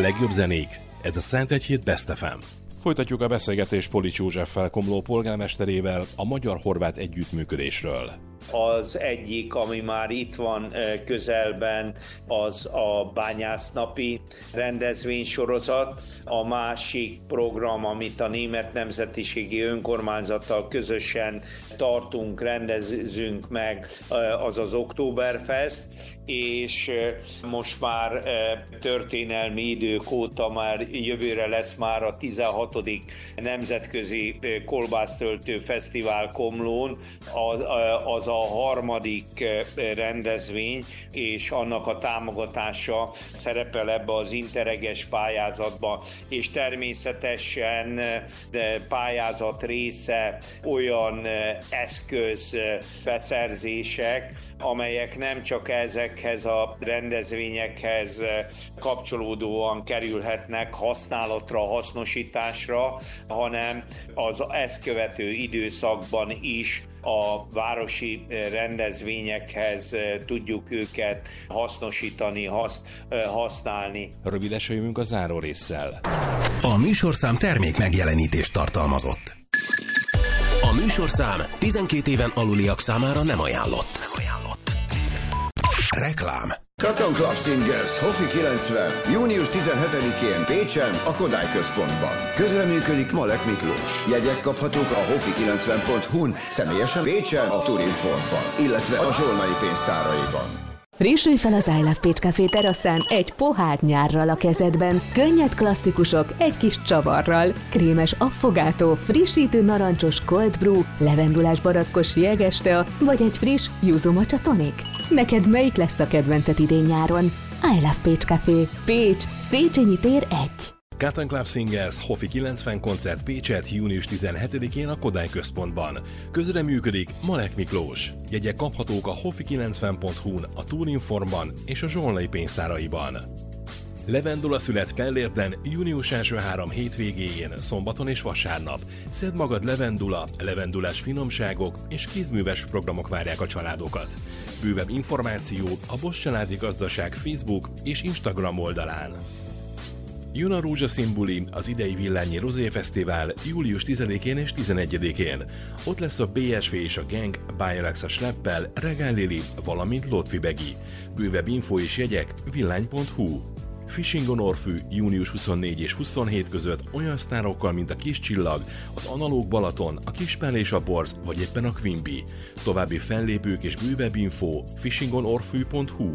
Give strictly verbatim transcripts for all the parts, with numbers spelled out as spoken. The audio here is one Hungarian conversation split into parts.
legjobb zenék, ez a száz egy hét Best ef em. Folytatjuk a beszélgetést Polics Józseffel, Komló polgármesterével a magyar-horvát együttműködésről. Az egyik, ami már itt van közelben, az a bányásznapi rendezvénysorozat. A másik program, amit a Német Nemzetiségi Önkormányzattal közösen tartunk, rendezünk meg, az az Oktoberfest, és most már történelmi idők óta már jövőre lesz már a tizenhatodik Nemzetközi Kolbásztöltő Fesztivál Komlón, az a harmadik rendezvény, és annak a támogatása szerepel ebbe az Interreges pályázatba, és természetesen pályázat része olyan eszköz beszerzések, amelyek nem csak ezekhez a rendezvényekhez kapcsolódóan kerülhetnek használatra, hasznosításra, hanem az ezt követő időszakban is a városi rendezvényekhez tudjuk őket hasznosítani, hasz, használni. Rövidesen jövünk a záró résszel. A műsorszám termék megjelenítést tartalmazott. A műsorszám tizenkét éven aluliak számára nem ajánlott. Nem ajánlott. Reklám. Cotton Club Singers, Hofi kilencven, június tizenhetedikén Pécsen, a Kodály központban. Közreműködik Malek Miklós. Jegyek kaphatók a hofi kilencven pont hu-n, személyesen Pécsen, a Turinformban, illetve a Zsolnai pénztáraiban. Frissülj fel az I Love Pécs Café teraszán egy pohát nyárral a kezedben, könnyed klasszikusok egy kis csavarral, krémes affogátó, frissítő narancsos cold brew, levendulás barackos jegestea, vagy egy friss yuzu matcha tonic. Neked melyik lesz a kedvenced idén nyáron? I Love Pécs Café, Pécs, Széchenyi tér egy. Cotton Club Singers Hofi kilencven koncert Pécset június tizenhetedikén a Kodály központban. Közreműködik Malek Miklós. Jegyek kaphatók a hofi kilencven pont hu-n, a Turinformban és a Zsolnai pénztáraiban. Levendula szület Pellérden június első három hétvégéjén, szombaton és vasárnap. Szedd magad levendula, levendulás finomságok és kézműves programok várják a családokat. Bővebb információ a Bosch Családi Gazdaság Facebook és Instagram oldalán. Jön a rózsaszín buli, az idei Villányi Rozé Fesztivál július tizedikén és tizenegyedikén. Ott lesz a bé es vé és a Gang, Bayrax a Schleppel, Regál Lili, valamint Lotfi Begi. Bővebb info és jegyek villány pont hu. Fishing on Orfű június huszonnégy és huszonhét között olyan sztárokkal, mint a Kis Csillag, az Analóg Balaton, a Kispál és a Borz, vagy éppen a Quimby. További fellépők és bővebb info fishing on orfű pont hu.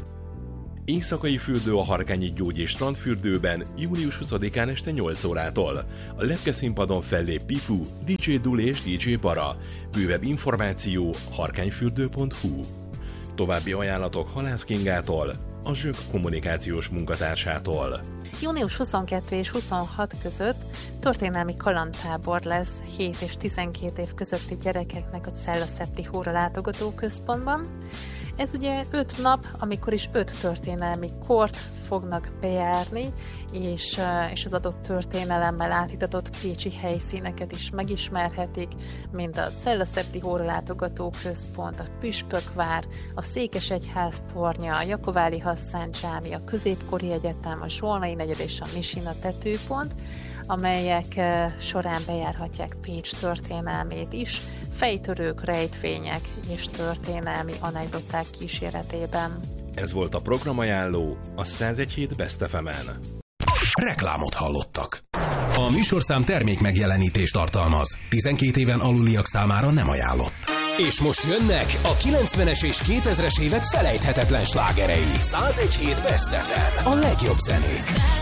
Éjszakai fürdő a Harkányi Gyógy és Strandfürdőben június huszadikán este nyolc órától. A lepke színpadon fellép Pifu, dé dzsé Duli és dé dzsé Bara. Bővebb információ harkányfürdő pont hu. További ajánlatok Halász Kingától, a Zsök kommunikációs munkatársától. június huszonkettő és huszonhat között történelmi kalandtábor lesz hét és tizenkét év közötti gyerekeknek a Cella-Szepti Hóra látogató központban. Ez ugye öt nap, amikor is öt történelmi kort fognak bejárni, és, és az adott történelemmel átitatott pécsi helyszíneket is megismerhetik, mint a Cella-Szepti Hóra látogató központ, a Püspökvár, a Székesegyház tornya, a Jakováli Hasszán csámi, a Középkori Egyetem, a Zsolnai negyed és a Misina tetőpont, amelyek során bejárhatják Pécs történelmét is, fejtörők, rejtvények és történelmi anekdoták kíséretében. Ez volt a programajánló a száz egy hét Best ef emen. Reklámot hallottak. A műsorszám termék megjelenítést tartalmaz. tizenkét éven aluliak számára nem ajánlott. És most jönnek a kilencvenes és kétezres évek felejthetetlen slágerei. száz egy hét Best ef em. A legjobb zenék.